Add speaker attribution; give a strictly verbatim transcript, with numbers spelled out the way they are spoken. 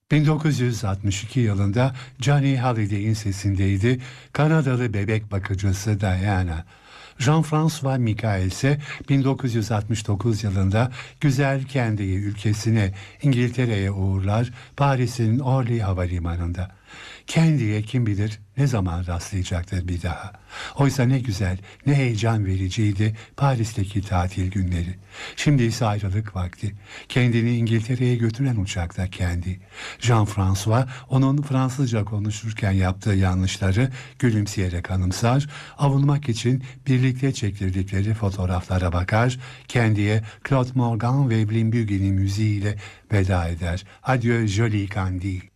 Speaker 1: bin dokuz yüz altmış iki yılında Johnny Halliday'in sesindeydi Kanadalı bebek bakıcısı Diana. Jean-François Michael ise bin dokuz yüz altmış dokuz yılında güzel Candy'yi ülkesine İngiltere'ye uğurlar Paris'in Orly Havalimanı'nda. Candy'ye kim bilir ne zaman rastlayacaktır bir daha. Oysa ne güzel, ne heyecan vericiydi Paris'teki tatil günleri. Şimdi ise ayrılık vakti. Kendini İngiltere'ye götüren uçakta Candy. Jean-François onun Fransızca konuşurken yaptığı yanlışları gülümseyerek anımsar, avunmak için birlikte çektirdikleri fotoğraflara bakar, Candy'ye Claude Morgan ve Evelyn Bugey'nin müziğiyle veda eder. Adieu jolie Candy.